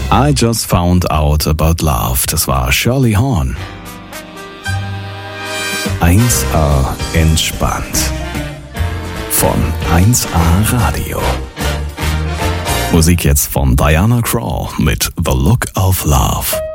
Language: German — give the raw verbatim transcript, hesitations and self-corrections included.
I Just Found Out About Love, das war Shirley Horn. eins A entspannt. Von eins A Radio. Musik jetzt von Diana Krall mit The Look of Love.